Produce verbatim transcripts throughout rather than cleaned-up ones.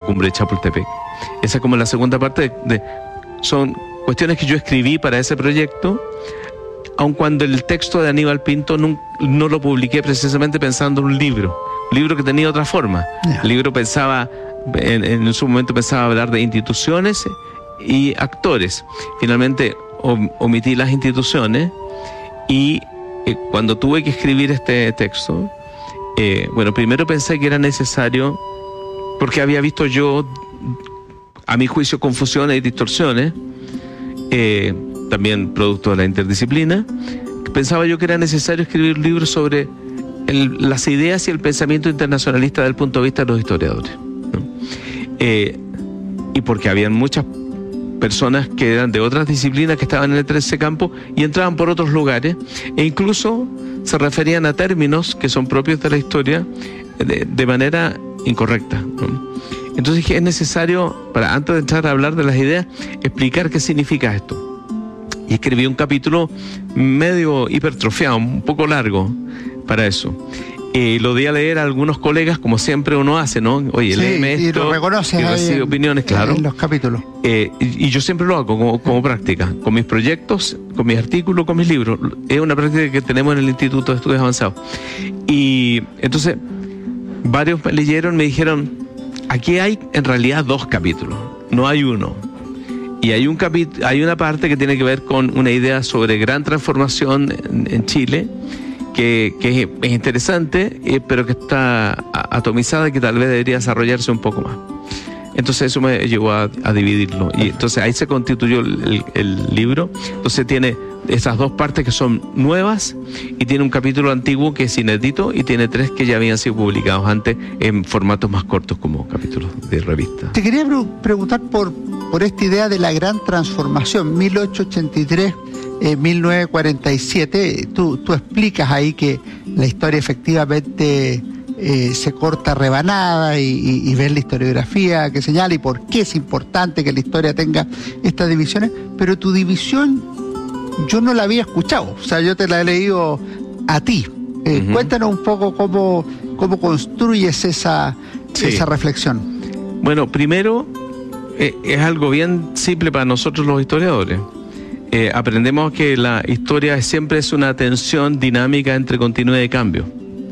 cumbre de Chapultepec. Esa es como la segunda parte de, de son cuestiones que yo escribí para ese proyecto, aun cuando el texto de Aníbal Pinto no, no lo publiqué precisamente pensando en un libro, un libro que tenía otra forma. Yeah. El libro pensaba, en, en su momento pensaba hablar de instituciones y actores. Finalmente omití las instituciones y eh, cuando tuve que escribir este texto, eh, bueno, primero pensé que era necesario, porque había visto yo, a mi juicio, confusiones y distorsiones, eh, también producto de la interdisciplina. Pensaba yo que era necesario escribir un libro sobre el, las ideas y el pensamiento internacionalista desde el punto de vista de los historiadores, ¿no? Eh, y porque habían muchas personas que eran de otras disciplinas que estaban en ese campo y entraban por otros lugares e incluso se referían a términos que son propios de la historia de, de manera incorrecta, ¿no? Entonces dije, es necesario, para antes de entrar a hablar de las ideas, explicar qué significa esto. Y escribí un capítulo medio hipertrofiado, un poco largo para eso. Eh, lo di a leer a algunos colegas, como siempre uno hace, ¿no? Oye, sí, léeme esto, y lo reconoces y recibe en, opiniones, claro. En los capítulos. Eh, y, y yo siempre lo hago como, como práctica, con mis proyectos, con mis artículos, con mis libros. Es una práctica que tenemos en el Instituto de Estudios Avanzados. Y entonces, varios me leyeron, me dijeron, aquí hay en realidad dos capítulos, no hay uno. Y hay un capítulo, hay una parte que tiene que ver con una idea sobre gran transformación en, en Chile, que, que es, es interesante, eh, pero que está atomizada y que tal vez debería desarrollarse un poco más. Entonces eso me llevó a, a dividirlo. Y entonces ahí se constituyó el, el, el libro. Entonces tiene esas dos partes que son nuevas y tiene un capítulo antiguo que es inédito y tiene tres que ya habían sido publicados antes en formatos más cortos como capítulos de revista. Te quería pre- preguntar por, por esta idea de la gran transformación, mil ochocientos ochenta y tres a mil novecientos cuarenta y siete. Tú, tú explicas ahí que la historia efectivamente eh, se corta rebanada y, y, y ves la historiografía que señala y por qué es importante que la historia tenga estas divisiones, pero tu división yo no la había escuchado, o sea, yo te la he leído a ti. Eh, uh-huh. Cuéntanos un poco cómo, cómo construyes esa, sí. esa reflexión. Bueno, primero, eh, es algo bien simple para nosotros los historiadores. Eh, aprendemos que la historia siempre es una tensión dinámica entre continuidad y cambio.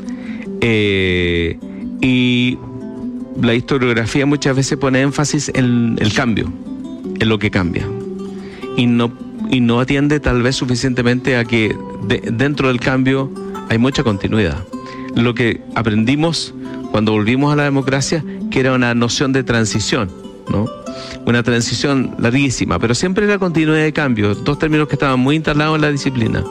Eh, y la historiografía muchas veces pone énfasis en el cambio, en lo que cambia. Y no y no atiende tal vez suficientemente a que de, dentro del cambio hay mucha continuidad. Lo que aprendimos cuando volvimos a la democracia, que era una noción de transición, ¿no? Una transición larguísima, pero siempre era continuidad de cambio, dos términos que estaban muy instalados en la disciplina.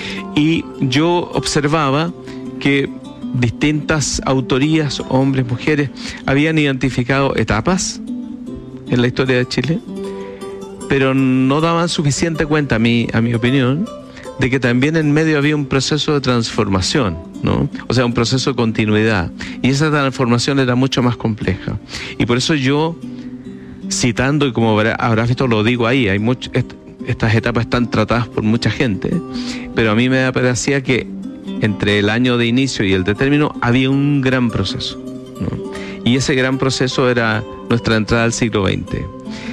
Y yo observaba que distintas autorías, hombres, mujeres, habían identificado etapas en la historia de Chile, pero no daban suficiente cuenta, a mi, a mi opinión, de que también en medio había un proceso de transformación, ¿no? O sea, un proceso de continuidad. Y esa transformación era mucho más compleja. Y por eso yo, citando, y como habrás visto, lo digo ahí, hay mucho, est- estas etapas están tratadas por mucha gente, pero a mí me parecía que entre el año de inicio y el de término había un gran proceso, ¿no? Y ese gran proceso era nuestra entrada al siglo veinte.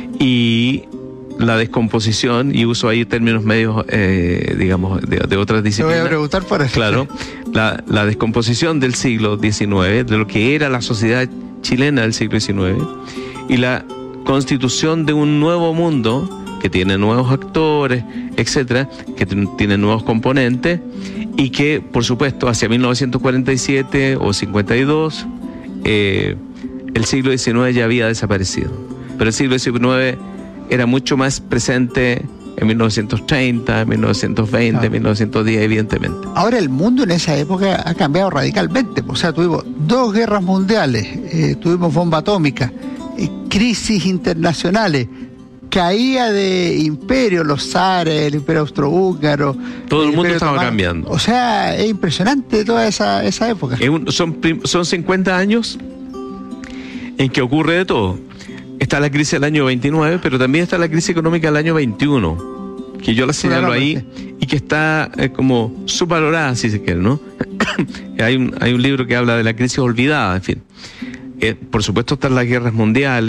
Y la descomposición, y uso ahí términos medios, eh, digamos, de, de otras disciplinas. Te voy a preguntar por eso. Claro, la, la descomposición del siglo diecinueve, de lo que era la sociedad chilena del siglo diecinueve, y la constitución de un nuevo mundo que tiene nuevos actores, etcétera, que t- tiene nuevos componentes, y que, por supuesto, hacia mil novecientos cuarenta y siete o cincuenta y dos, eh, el siglo diecinueve ya había desaparecido. Pero el siglo diecinueve era mucho más presente en mil novecientos treinta, en mil novecientos veinte, claro. En mil novecientos diez, evidentemente. Ahora el mundo en esa época ha cambiado radicalmente. O sea, tuvimos dos guerras mundiales, eh, tuvimos bomba atómica, eh, crisis internacionales, caía de imperio, los zares, el imperio austrohúngaro. Todo el, el mundo estaba otomano. cambiando. O sea, es impresionante toda esa, esa época. Es un, son, son cincuenta años en que ocurre de todo. Está la crisis del año veintinueve, pero también está la crisis económica del año veintiuno, que yo la señalo ahí y que está eh, como subvalorada, si se quiere, ¿no? hay, un, hay un libro que habla de la crisis olvidada, en fin. Eh, por supuesto están las guerras mundiales,